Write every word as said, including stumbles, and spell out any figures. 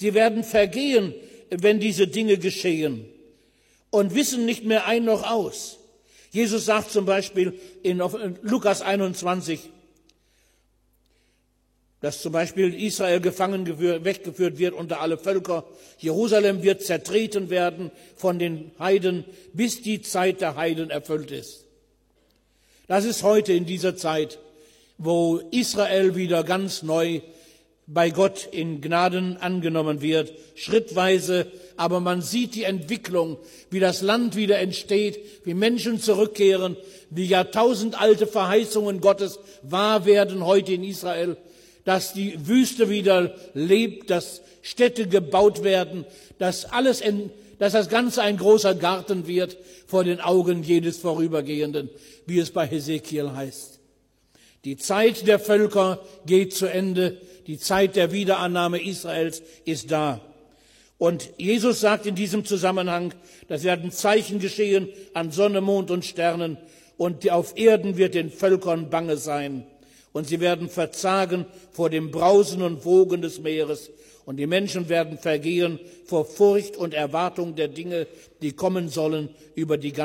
Sie werden vergehen, wenn diese Dinge geschehen und wissen nicht mehr ein noch aus. Jesus sagt zum Beispiel in Lukas einundzwanzig, dass zum Beispiel Israel gefangen weggeführt wird unter alle Völker. Jerusalem wird zertreten werden von den Heiden, bis die Zeit der Heiden erfüllt ist. Das ist heute in dieser Zeit, wo Israel wieder ganz neu bei Gott in Gnaden angenommen wird, schrittweise, aber man sieht die Entwicklung, wie das Land wieder entsteht, wie Menschen zurückkehren, wie jahrtausendalte Verheißungen Gottes wahr werden heute in Israel, dass die Wüste wieder lebt, dass Städte gebaut werden, dass alles, in, dass das Ganze ein großer Garten wird vor den Augen jedes Vorübergehenden, wie es bei Hesekiel heißt. Die Zeit der Völker geht zu Ende. Die Zeit der Wiederannahme Israels ist da. Und Jesus sagt in diesem Zusammenhang, das werden Zeichen geschehen an Sonne, Mond und Sternen, und auf Erden wird den Völkern bange sein. Und sie werden verzagen vor dem Brausen und Wogen des Meeres. Und die Menschen werden vergehen vor Furcht und Erwartung der Dinge, die kommen sollen über die ganze